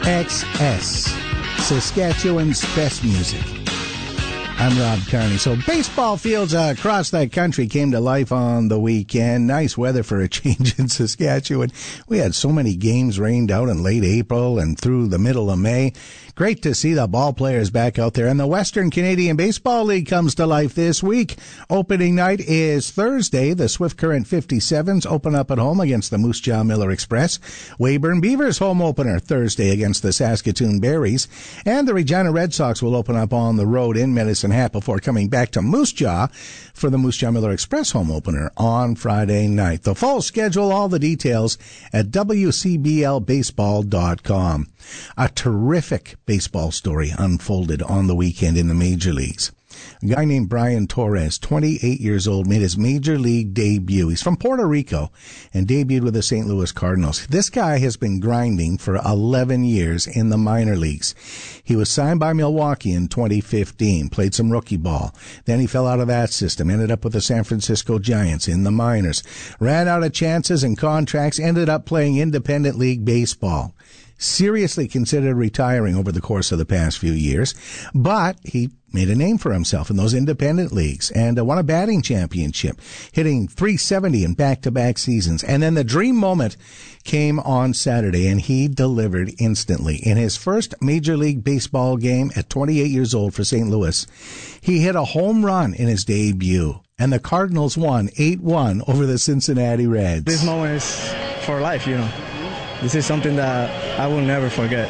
XS, Saskatchewan's best music. I'm Rob Carney. So baseball fields across the country came to life on the weekend. Nice weather for a change in Saskatchewan. We had so many games rained out in late April and through the middle of May. Great to see the ball players back out there. And the Western Canadian Baseball League comes to life this week. Opening night is Thursday. The Swift Current 57s open up at home against the Moose Jaw Miller Express. Weyburn Beavers home opener Thursday against the Saskatoon Berries. And the Regina Red Sox will open up on the road in Medicine Hat before coming back to Moose Jaw for the Moose Jaw Miller Express home opener on Friday night. The full schedule, all the details at WCBLBaseball.com. A terrific baseball story unfolded on the weekend in the major leagues. A guy named Brian Torres, 28 years old, made his major league debut. He's from Puerto Rico and debuted with the St. Louis Cardinals. This guy has been grinding for 11 years in the minor leagues. He was signed by Milwaukee in 2015, played some rookie ball. Then he fell out of that system, ended up with the San Francisco Giants in the minors. Ran out of chances and contracts, ended up playing independent league baseball. Seriously considered retiring over the course of the past few years, but he made a name for himself in those independent leagues and won a batting championship, hitting .370 in back-to-back seasons. And then the dream moment came on Saturday, and he delivered instantly. In his first Major League Baseball game at 28 years old for St. Louis, he hit a home run in his debut, and the Cardinals won 8-1 over the Cincinnati Reds. This moment is for life, you know. This is something that I will never forget.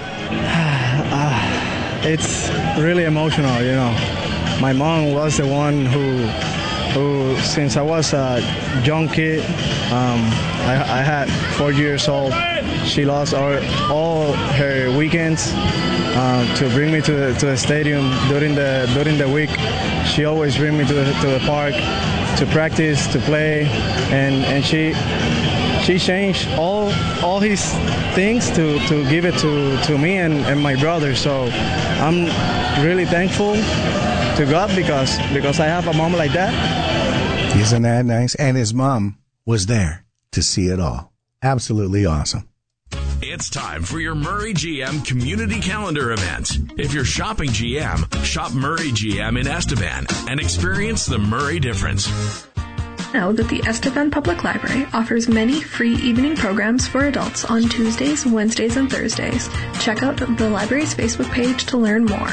It's really emotional, you know. My mom was the one who since I was a young kid, I had 4 years old. She lost all her weekends to bring me to the stadium during the week. She always bring me to the park to practice, to play, and she changed all his things to give it to me and my brother. So I'm really thankful to God because I have a mom like that. Isn't that nice? And his mom was there to see it all. Absolutely awesome. It's time for your Murray GM Community Calendar event. If you're shopping GM, shop Murray GM in Estevan and experience the Murray difference. Know that the Estevan Public Library offers many free evening programs for adults on Tuesdays, Wednesdays, and Thursdays. Check out the library's Facebook page to learn more.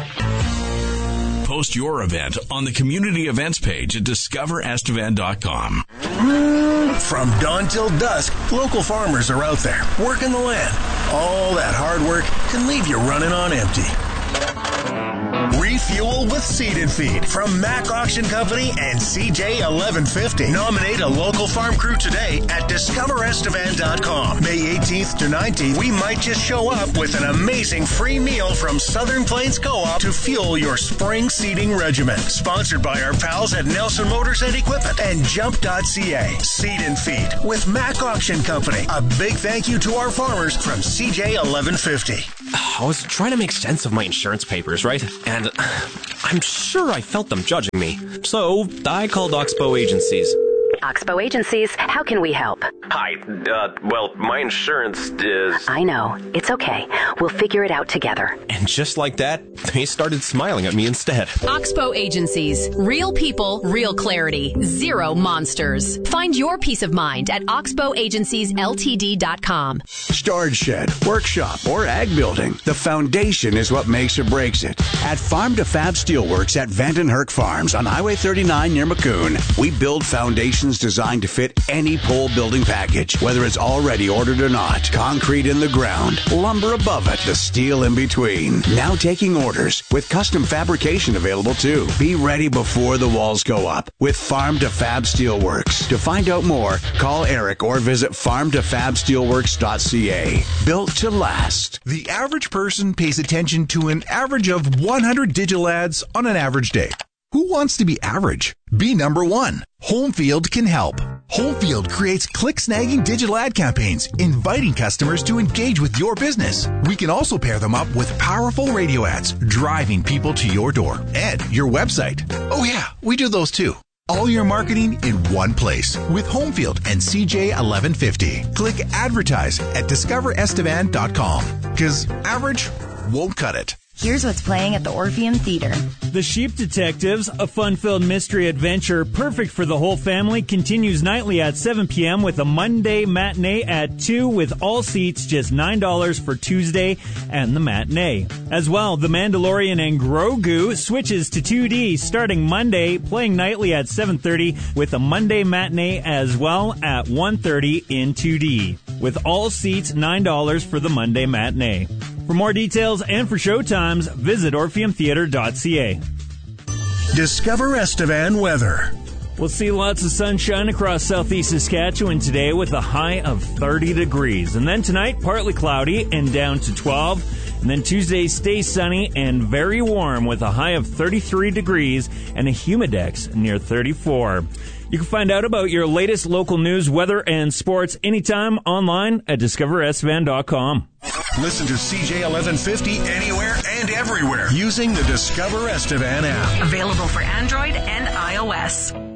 Post your event on the community events page at discoverestevan.com. From dawn till dusk, local farmers are out there working the land. All that hard work can leave you running on empty. Refuel with Seed and Feed from Mack Auction Company and CJ 1150. Nominate a local farm crew today at discoverestevan.com. May 18th to 19th, we might just show up with an amazing free meal from Southern Plains Co-op to fuel your spring seeding regimen. Sponsored by our pals at Nelson Motors and Equipment and Jump.ca. Seed and Feed with Mack Auction Company. A big thank you to our farmers from CJ 1150. I was trying to make sense of my insurance papers, right? And I'm sure I felt them judging me. So I called Oxbow Agencies. Oxbow Agencies, how can we help? Hi, well, my insurance is... I know. It's okay. We'll figure it out together. And just like that, they started smiling at me instead. Oxbow Agencies. Real people, real clarity. Zero monsters. Find your peace of mind at oxbowagenciesltd.com. Storage shed, workshop, or ag building. The foundation is what makes or breaks it. At Farm to Fab Steelworks at Vanden Herk Farms on Highway 39 near Maccoon, we build foundations designed to fit any pole building package, whether it's already ordered or not. Concrete in the ground, lumber above it, the steel in between. Now taking orders with custom fabrication available too. Be ready before the walls go up with Farm to Fab Steelworks. To find out more, call Eric or visit farmtofabsteelworks.ca. Built to last. The average person pays attention to an average of 100 digital ads on an average day. Who wants to be average? Be number one. Homefield can help. Homefield creates click-snagging digital ad campaigns, inviting customers to engage with your business. We can also pair them up with powerful radio ads, driving people to your door and your website. Oh yeah, we do those too. All your marketing in one place with Homefield and CJ 1150. Click advertise at discoverestevan.com because average won't cut it. Here's what's playing at the Orpheum Theater. The Sheep Detectives, a fun-filled mystery adventure perfect for the whole family, continues nightly at 7 p.m. with a Monday matinee at 2 with all seats just $9 for Tuesday and the matinee. As well, The Mandalorian and Grogu switches to 2D starting Monday, playing nightly at 7:30 with a Monday matinee as well at 1:30 in 2D. With all seats $9 for the Monday matinee. For more details and for showtimes, visit orpheumtheater.ca. Discover Estevan weather. We'll see lots of sunshine across southeast Saskatchewan today with a high of 30 degrees. And then tonight, partly cloudy and down to 12. And then Tuesday stays sunny and very warm with a high of 33 degrees and a humidex near 34. You can find out about your latest local news, weather, and sports anytime online at discoverestevan.com. Listen to CJ 1150 anywhere and everywhere using the Discover Estevan app. Available for Android and iOS.